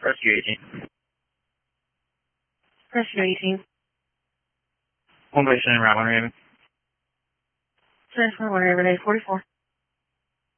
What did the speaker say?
Rescue 18. Rescue 18. 1 by 7, Route 1 Raven. 741 Raven 844.